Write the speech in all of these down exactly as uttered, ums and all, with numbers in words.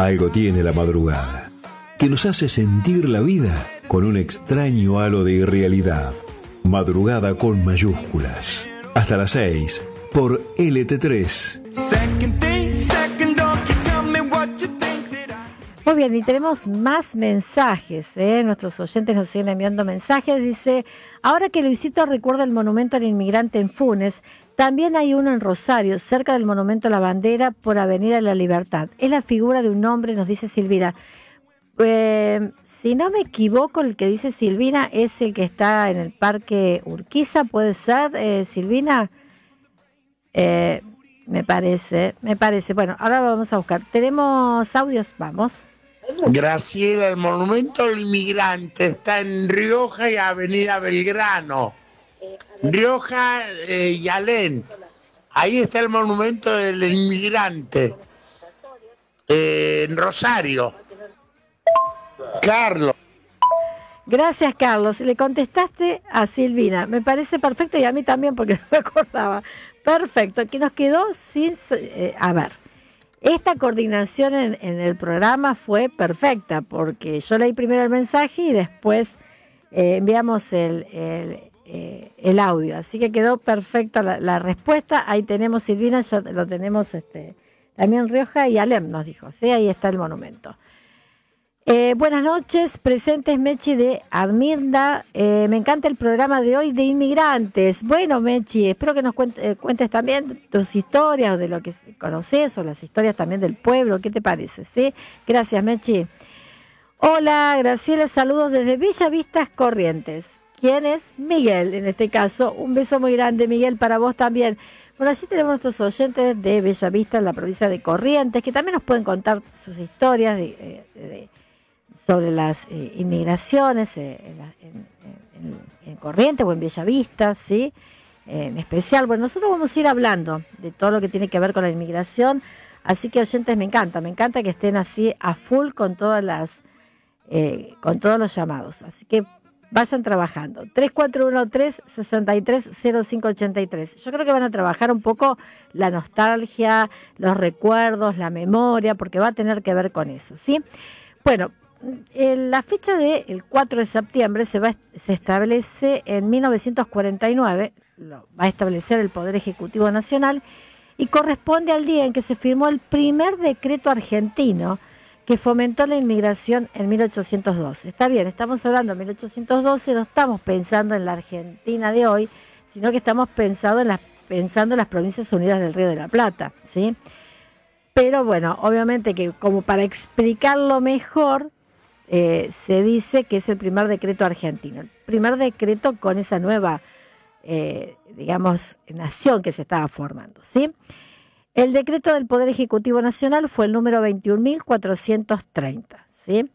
Algo tiene la madrugada, que nos hace sentir la vida con un extraño halo de irrealidad. Madrugada con mayúsculas. Hasta las seis por L T tres. Muy bien, y tenemos más mensajes, ¿eh? Nuestros oyentes nos siguen enviando mensajes. Dice, ahora que Luisito recuerda el monumento al inmigrante en Funes, también hay uno en Rosario, cerca del monumento a la bandera por Avenida de la Libertad. Es la figura de un hombre, nos dice Silvina. Eh, si no me equivoco, el que dice Silvina es el que está en el Parque Urquiza, ¿puede ser, eh, Silvina? Eh, me parece, me parece. Bueno, ahora vamos a buscar. ¿Tenemos audios? Vamos. Graciela, el monumento al inmigrante está en Rioja y Avenida Belgrano. Rioja eh, y Alén. Ahí está el monumento del inmigrante. Eh, en Rosario. Carlos. Gracias, Carlos. Le contestaste a Silvina. Me parece perfecto y a mí también porque no me acordaba. Perfecto. Que nos quedó sin... Eh, a ver. Esta coordinación en, en el programa fue perfecta porque yo leí primero el mensaje y después eh, enviamos el, el, eh, el audio. Así que quedó perfecta la, la respuesta. Ahí tenemos Silvina, ya lo tenemos este, también Rioja y Alem nos dijo. ¿Sí? Ahí está el monumento. Eh, buenas noches, presentes Mechi de Armirda. Eh, me encanta el programa de hoy de inmigrantes. Bueno, Mechi, espero que nos cuente, eh, cuentes también tus historias o de lo que conoces o las historias también del pueblo. ¿Qué te parece? ¿Sí? Gracias, Mechi. Hola, Graciela, saludos desde Villa Vistas Corrientes. ¿Quién es? Miguel, en este caso. Un beso muy grande, Miguel, para vos también. Bueno, allí tenemos nuestros oyentes de Bella Vista, en la provincia de Corrientes, que también nos pueden contar sus historias de... de, de sobre las eh, inmigraciones eh, en, la, en, en, en Corrientes o en Bellavista, ¿sí? Eh, en especial, bueno, nosotros vamos a ir hablando de todo lo que tiene que ver con la inmigración, así que oyentes, me encanta, me encanta que estén así a full con todas las, eh, con todos los llamados, así que vayan trabajando. tres cuatro uno tres, seis tres cero cinco ocho tres. Yo creo que van a trabajar un poco la nostalgia, los recuerdos, la memoria, porque va a tener que ver con eso, ¿sí? Bueno, la fecha del cuatro de septiembre se, va, se establece en mil novecientos cuarenta y nueve, lo va a establecer el Poder Ejecutivo Nacional y corresponde al día en que se firmó el primer decreto argentino que fomentó la inmigración en mil ochocientos doce. Está bien, estamos hablando de mil ochocientos doce, no estamos pensando en la Argentina de hoy, sino que estamos pensando en las, pensando en las Provincias Unidas del Río de la Plata, ¿sí? Pero bueno, obviamente que como para explicarlo mejor, Eh, se dice que es el primer decreto argentino, el primer decreto con esa nueva, eh, digamos, nación que se estaba formando, ¿sí? El decreto del Poder Ejecutivo Nacional fue el número veintiún mil cuatrocientos treinta, ¿sí?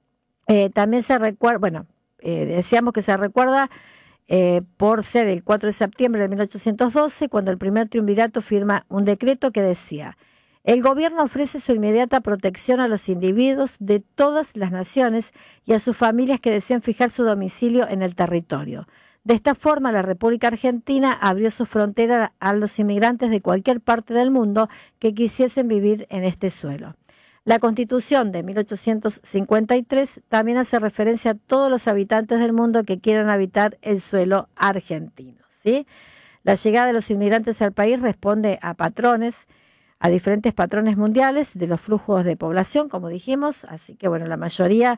Eh, también se recuerda, bueno, eh, decíamos que se recuerda eh, por ser el cuatro de septiembre de mil ochocientos doce, cuando el primer triunvirato firma un decreto que decía: el gobierno ofrece su inmediata protección a los individuos de todas las naciones y a sus familias que deseen fijar su domicilio en el territorio. De esta forma, la República Argentina abrió su frontera a los inmigrantes de cualquier parte del mundo que quisiesen vivir en este suelo. La Constitución de mil ochocientos cincuenta y tres también hace referencia a todos los habitantes del mundo que quieran habitar el suelo argentino, ¿sí? La llegada de los inmigrantes al país responde a patrones a diferentes patrones mundiales de los flujos de población, como dijimos, así que bueno, la mayoría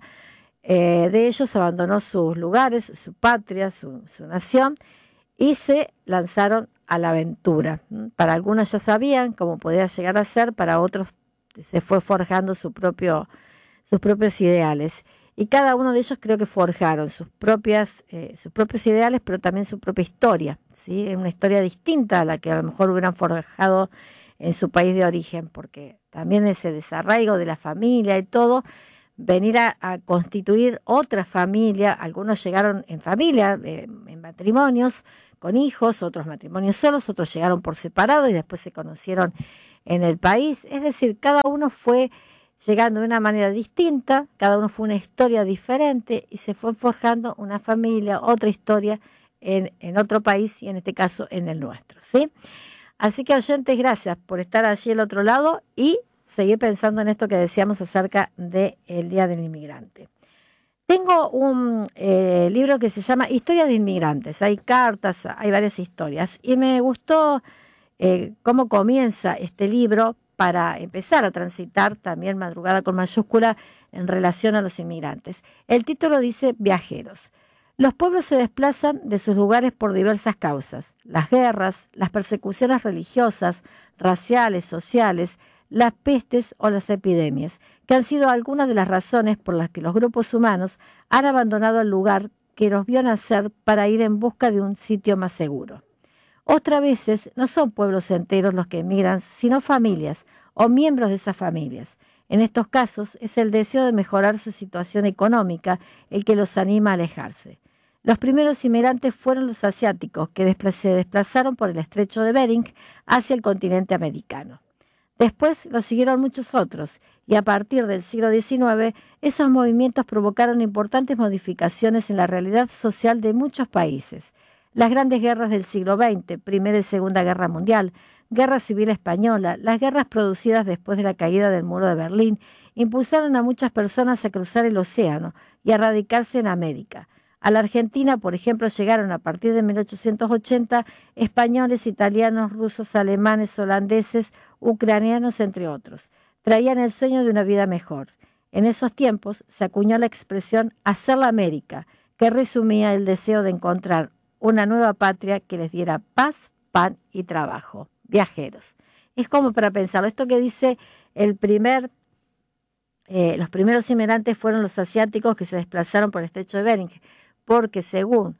eh, de ellos abandonó sus lugares, su patria, su, su nación, y se lanzaron a la aventura. Para algunos ya sabían cómo podía llegar a ser, para otros se fue forjando su propio, sus propios ideales. Y cada uno de ellos creo que forjaron sus, propias, eh, sus propios ideales, pero también su propia historia, ¿sí? Una historia distinta a la que a lo mejor hubieran forjado en su país de origen, porque también ese desarraigo de la familia y todo, venir a, a constituir otra familia, algunos llegaron en familia, eh, en matrimonios, con hijos, otros matrimonios solos, otros llegaron por separado y después se conocieron en el país, es decir, cada uno fue llegando de una manera distinta, cada uno fue una historia diferente y se fue forjando una familia, otra historia en, en otro país y en este caso en el nuestro, ¿sí? Así que oyentes, gracias por estar allí al otro lado y seguir pensando en esto que decíamos acerca del Día del Inmigrante. Tengo un eh, libro que se llama Historia de Inmigrantes. Hay cartas, hay varias historias. Y me gustó eh, cómo comienza este libro para empezar a transitar también Madrugada con mayúscula en relación a los inmigrantes. El título dice Viajeros. Los pueblos se desplazan de sus lugares por diversas causas. Las guerras, las persecuciones religiosas, raciales, sociales, las pestes o las epidemias, que han sido algunas de las razones por las que los grupos humanos han abandonado el lugar que los vio nacer para ir en busca de un sitio más seguro. Otras veces no son pueblos enteros los que emigran, sino familias o miembros de esas familias. En estos casos es el deseo de mejorar su situación económica el que los anima a alejarse. Los primeros inmigrantes fueron los asiáticos, que se desplazaron por el estrecho de Bering hacia el continente americano. Después lo siguieron muchos otros, y a partir del siglo diecinueve, esos movimientos provocaron importantes modificaciones en la realidad social de muchos países. Las grandes guerras del siglo veinte, Primera y Segunda Guerra Mundial, Guerra Civil Española, las guerras producidas después de la caída del Muro de Berlín, impulsaron a muchas personas a cruzar el océano y a radicarse en América. A la Argentina, por ejemplo, llegaron a partir de mil ochocientos ochenta españoles, italianos, rusos, alemanes, holandeses, ucranianos, entre otros. Traían el sueño de una vida mejor. En esos tiempos se acuñó la expresión «hacer la América», que resumía el deseo de encontrar una nueva patria que les diera paz, pan y trabajo. Viajeros. Es como para pensarlo. Esto que dice el primer, eh, los primeros inmigrantes fueron los asiáticos que se desplazaron por el estrecho de Bering, porque según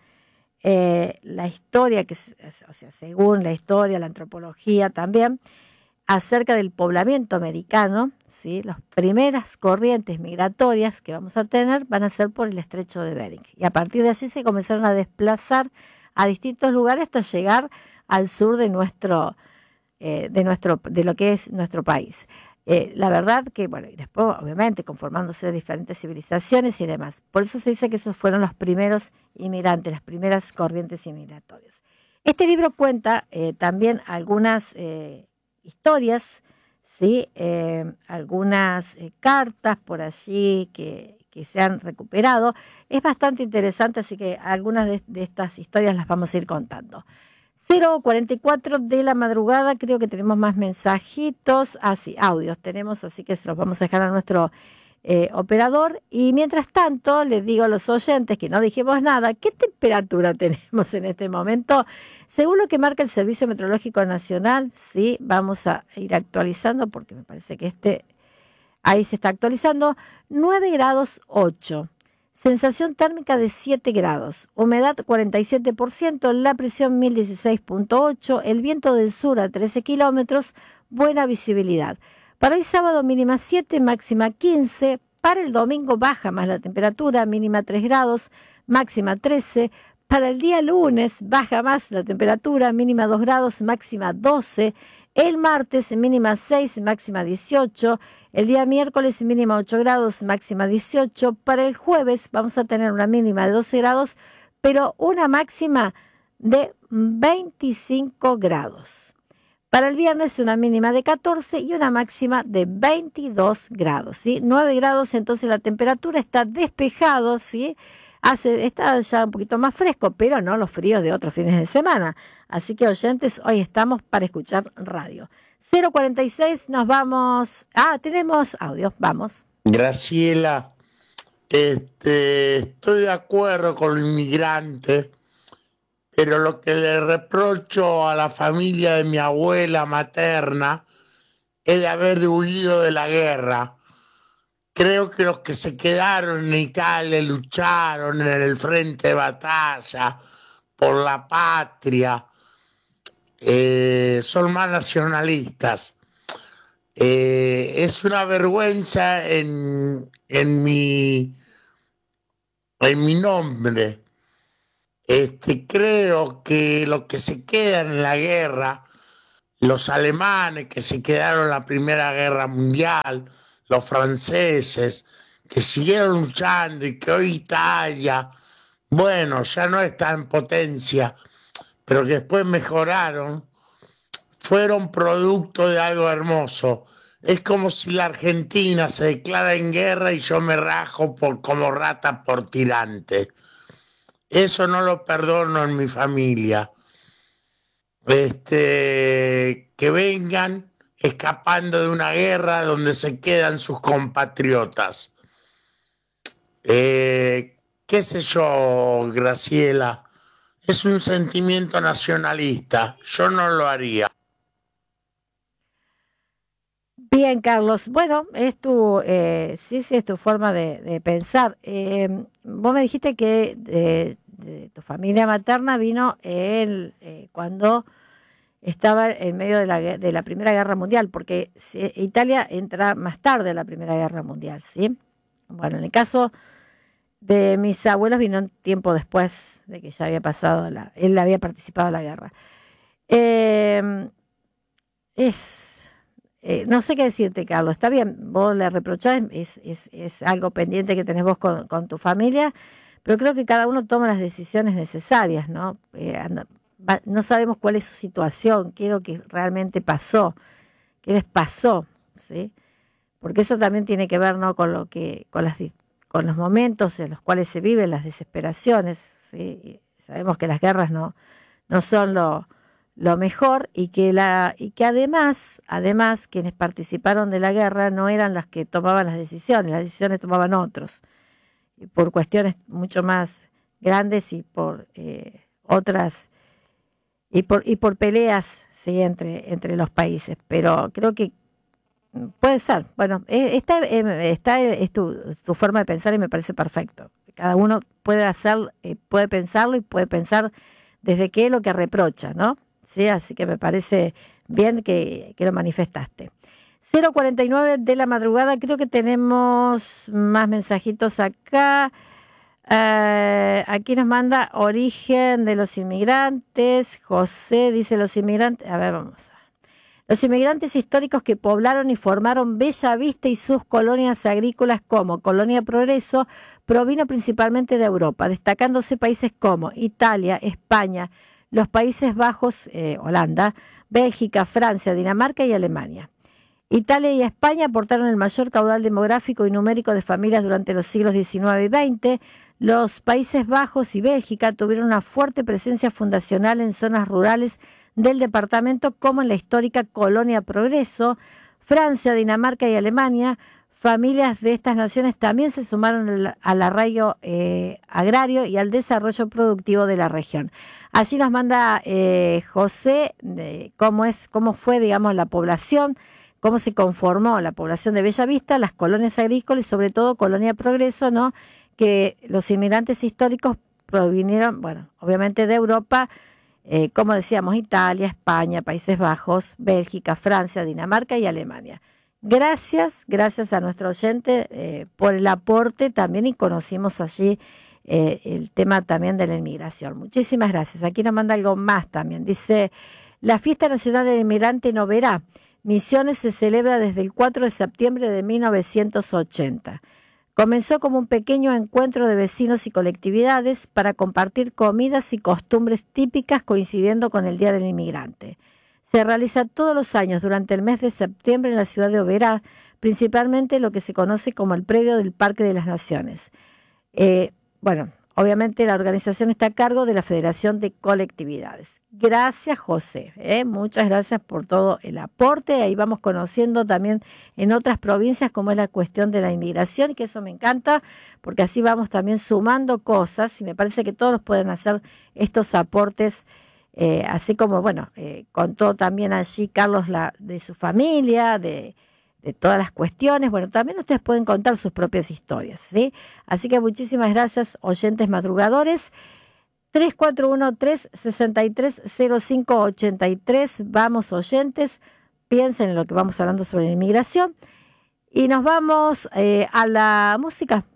eh, la historia, que, o sea, según la historia, la antropología también, acerca del poblamiento americano, ¿sí? Las primeras corrientes migratorias que vamos a tener van a ser por el estrecho de Bering. Y a partir de allí se comenzaron a desplazar a distintos lugares hasta llegar al sur de nuestro Eh, de nuestro de lo que es nuestro país. Eh, la verdad que, bueno, y después obviamente conformándose diferentes civilizaciones y demás. Por eso se dice que esos fueron los primeros inmigrantes, las primeras corrientes inmigratorias. Este libro cuenta eh, también algunas eh, historias, ¿sí? eh, algunas eh, cartas por allí que, que se han recuperado. Es bastante interesante, así que algunas de, de estas historias las vamos a ir contando. cero cuarenta y cuatro de la madrugada, creo que tenemos más mensajitos, ah sí, audios tenemos, así que se los vamos a dejar a nuestro eh, operador. Y mientras tanto, les digo a los oyentes que no dijimos nada, ¿qué temperatura tenemos en este momento? Según lo que marca el Servicio Meteorológico Nacional, sí, vamos a ir actualizando, porque me parece que este, ahí se está actualizando, nueve grados ocho. Sensación térmica de siete grados, humedad cuarenta y siete por ciento, la presión mil dieciséis punto ocho, el viento del sur a trece kilómetros, buena visibilidad. Para hoy sábado mínima siete, máxima quince, para el domingo baja más la temperatura, mínima tres grados, máxima trece, para el día lunes baja más la temperatura, mínima dos grados, máxima doce, el martes mínima seis, máxima dieciocho, el día miércoles mínima ocho grados, máxima dieciocho, para el jueves vamos a tener una mínima de doce grados, pero una máxima de veinticinco grados. Para el viernes una mínima de catorce y una máxima de veintidós grados, ¿sí? nueve grados, entonces la temperatura está despejado, ¿sí? Hace, está ya un poquito más fresco, pero no los fríos de otros fines de semana. Así que, oyentes, hoy estamos para escuchar radio. cero cuarenta y seis, nos vamos. Ah, tenemos audio, vamos. Graciela, este, estoy de acuerdo con los inmigrantes, pero lo que le reprocho a la familia de mi abuela materna es de haber huido de la guerra. Creo que los que se quedaron en Italia lucharon en el frente de batalla por la patria, eh, son más nacionalistas. Eh, es una vergüenza en, en, mi, en mi nombre. Este, creo que los que se quedan en la guerra, los alemanes que se quedaron en la Primera Guerra Mundial, los franceses que siguieron luchando y que hoy Italia, bueno, ya no está en potencia, pero que después mejoraron, fueron producto de algo hermoso. Es como si la Argentina se declara en guerra y yo me rajo por, como rata por tirante. Eso no lo perdono en mi familia. Este, que vengan escapando de una guerra donde se quedan sus compatriotas. Eh, qué sé yo, Graciela, es un sentimiento nacionalista. Yo no lo haría. Bien, Carlos. Bueno, es tu, eh, sí, sí, es tu forma de, de pensar. Eh, vos me dijiste que de, de tu familia materna vino el, eh, cuando estaba en medio de la, de la Primera Guerra Mundial, porque si, Italia entra más tarde a la Primera Guerra Mundial, ¿sí? Bueno, en el caso de mis abuelos vino un tiempo después de que ya había pasado, la, él había participado en la guerra. Eh, es... Eh, no sé qué decirte, Carlos. Está bien, vos le reprochás, es, es, es algo pendiente que tenés vos con, con tu familia, pero creo que cada uno toma las decisiones necesarias, ¿no? Eh, anda, va, no sabemos cuál es su situación, qué es lo que realmente pasó, qué les pasó, ¿sí? Porque eso también tiene que ver, ¿no?, con lo que, con las, con los momentos en los cuales se viven las desesperaciones, ¿sí? Y sabemos que las guerras no, no son lo lo mejor y que la y que además además quienes participaron de la guerra no eran las que tomaban las decisiones, las decisiones tomaban otros y por cuestiones mucho más grandes y por eh, otras y por y por peleas, sí, entre entre los países, pero creo que puede ser. Bueno, esta está es tu, tu forma de pensar y me parece perfecto. Cada uno puede hacer eh, puede pensarlo y puede pensar desde qué es lo que reprocha, ¿no? Sí, así que me parece bien que, que lo manifestaste. cero cuarenta y nueve de la madrugada, creo que tenemos más mensajitos acá. Uh, aquí nos manda Origen de los Inmigrantes. José dice los inmigrantes. A ver, vamos a ver. Los inmigrantes históricos que poblaron y formaron Bella Vista y sus colonias agrícolas como Colonia Progreso provino principalmente de Europa, destacándose países como Italia, España, los Países Bajos, eh, Holanda, Bélgica, Francia, Dinamarca y Alemania. Italia y España aportaron el mayor caudal demográfico y numérico de familias durante los siglos diecinueve y veinte. Los Países Bajos y Bélgica tuvieron una fuerte presencia fundacional en zonas rurales del departamento, como en la histórica Colonia Progreso. Francia, Dinamarca y Alemania, familias de estas naciones también se sumaron al, al arraigo eh, agrario y al desarrollo productivo de la región. Allí nos manda eh, José de cómo es, cómo fue, digamos, la población, cómo se conformó la población de Bella Vista, las colonias agrícolas y sobre todo Colonia Progreso, ¿no? Que los inmigrantes históricos provinieron, bueno, obviamente de Europa, eh, como decíamos, Italia, España, Países Bajos, Bélgica, Francia, Dinamarca y Alemania. Gracias, gracias a nuestro oyente eh, por el aporte también, y conocimos allí Eh, el tema también de la inmigración. Muchísimas gracias. Aquí nos manda algo más también. Dice, la Fiesta Nacional del Inmigrante no verá. Misiones se celebra desde el cuatro de septiembre de mil novecientos ochenta. Comenzó como un pequeño encuentro de vecinos y colectividades para compartir comidas y costumbres típicas coincidiendo con el Día del Inmigrante. Se realiza todos los años durante el mes de septiembre en la ciudad de Oberá, principalmente lo que se conoce como el predio del Parque de las Naciones. Eh, Bueno, obviamente la organización está a cargo de la Federación de Colectividades. Gracias, José. ¿eh? Muchas gracias por todo el aporte. Ahí vamos conociendo también en otras provincias cómo es la cuestión de la inmigración, y que eso me encanta, porque así vamos también sumando cosas, y me parece que todos pueden hacer estos aportes, eh, así como, bueno, eh, contó también allí Carlos la, de su familia, de... de todas las cuestiones. Bueno, también ustedes pueden contar sus propias historias, ¿sí? Así que muchísimas gracias, oyentes madrugadores. tres cuatro uno, tres seis tres, cero cinco ocho tres. Vamos, oyentes, piensen en lo que vamos hablando sobre la inmigración. Y nos vamos eh, a la música.